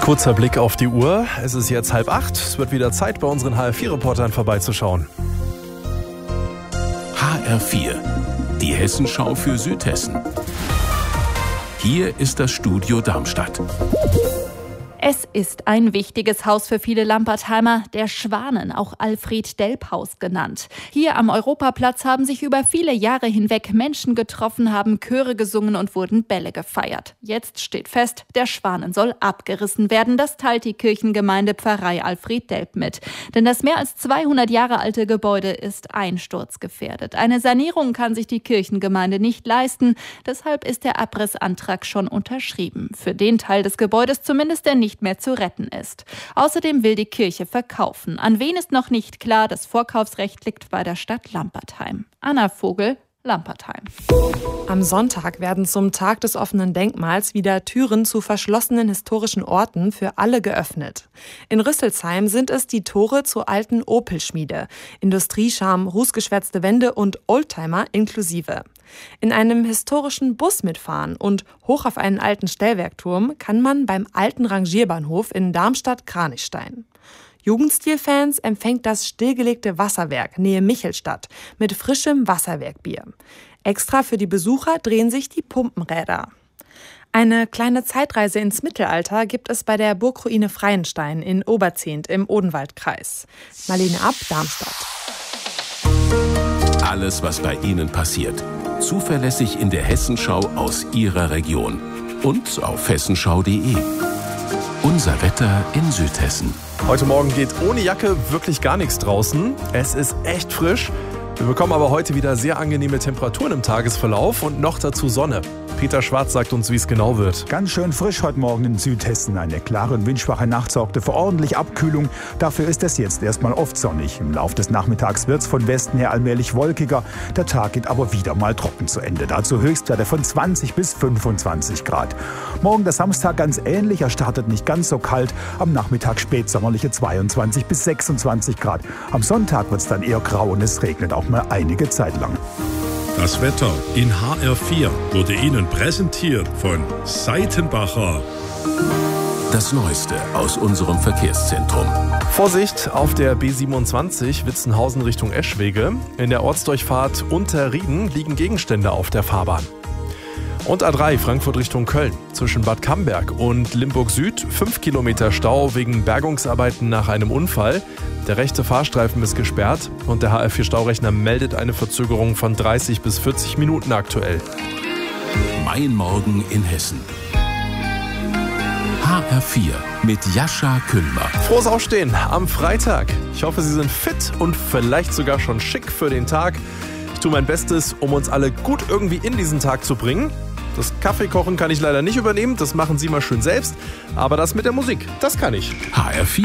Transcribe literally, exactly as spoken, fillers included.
Kurzer Blick auf die Uhr. Es ist jetzt halb acht. Es wird wieder Zeit, bei unseren H R vier Reportern vorbeizuschauen. H R vier, die Hessenschau für Südhessen. Hier ist das Studio Darmstadt. Es ist ein wichtiges Haus für viele Lampertheimer, der Schwanen, auch Alfred-Delp-Haus genannt. Hier am Europaplatz haben sich über viele Jahre hinweg Menschen getroffen, haben Chöre gesungen und wurden Bälle gefeiert. Jetzt steht fest, der Schwanen soll abgerissen werden. Das teilt die Kirchengemeinde Pfarrei Alfred-Delp mit. Denn das mehr als zweihundert Jahre alte Gebäude ist einsturzgefährdet. Eine Sanierung kann sich die Kirchengemeinde nicht leisten. Deshalb ist der Abrissantrag schon unterschrieben. Für den Teil des Gebäudes zumindest, der nicht mehr zu retten ist. Außerdem will die Kirche verkaufen. An wen ist noch nicht klar, das Vorkaufsrecht liegt bei der Stadt Lampertheim. Anna Vogel, Lampertheim. Am Sonntag werden zum Tag des offenen Denkmals wieder Türen zu verschlossenen historischen Orten für alle geöffnet. In Rüsselsheim sind es die Tore zur alten Opel-Schmiede, Industriescharm, rußgeschwärzte Wände und Oldtimer inklusive. In einem historischen Bus mitfahren und hoch auf einen alten Stellwerkturm kann man beim alten Rangierbahnhof in Darmstadt-Kranichstein. Jugendstilfans empfängt das stillgelegte Wasserwerk Nähe Michelstadt mit frischem Wasserwerkbier. Extra für die Besucher drehen sich die Pumpenräder. Eine kleine Zeitreise ins Mittelalter gibt es bei der Burgruine Freienstein in Oberzehnt im Odenwaldkreis. Marlene Abb, Darmstadt. Alles, was bei Ihnen passiert. Zuverlässig in der Hessenschau aus Ihrer Region. Und auf hessenschau punkt de. Unser Wetter in Südhessen. Heute Morgen geht ohne Jacke wirklich gar nichts draußen. Es ist echt frisch. Wir bekommen aber heute wieder sehr angenehme Temperaturen im Tagesverlauf und noch dazu Sonne. Peter Schwarz sagt uns, wie es genau wird. Ganz schön frisch heute Morgen in Südhessen. Eine klare und windschwache Nacht sorgte für ordentlich Abkühlung. Dafür ist es jetzt erstmal oft sonnig. Im Laufe des Nachmittags wird es von Westen her allmählich wolkiger. Der Tag geht aber wieder mal trocken zu Ende. Dazu Höchstwerte von zwanzig bis fünfundzwanzig Grad. Morgen der Samstag ganz ähnlich. Er startet nicht ganz so kalt. Am Nachmittag spätsommerliche zweiundzwanzig bis sechsundzwanzig Grad. Am Sonntag wird es dann eher grau und es regnet auch mal einige Zeit lang. Das Wetter in H R vier wurde Ihnen präsentiert von Seitenbacher. Das Neueste aus unserem Verkehrszentrum. Vorsicht auf der B siebenundzwanzig Witzenhausen Richtung Eschwege. In der Ortsdurchfahrt Unterrieden liegen Gegenstände auf der Fahrbahn. Und A drei Frankfurt Richtung Köln. Zwischen Bad Camberg und Limburg Süd fünf Kilometer Stau wegen Bergungsarbeiten nach einem Unfall. Der rechte Fahrstreifen ist gesperrt und der H R vier Staurechner meldet eine Verzögerung von dreißig bis vierzig Minuten aktuell. Mein Morgen in Hessen. H R vier mit Jascha Küllmer. Frohes Aufstehen am Freitag. Ich hoffe, Sie sind fit und vielleicht sogar schon schick für den Tag. Ich tue mein Bestes, um uns alle gut irgendwie in diesen Tag zu bringen. Das Kaffeekochen kann ich leider nicht übernehmen, das machen Sie mal schön selbst. Aber das mit der Musik, das kann ich. H R vier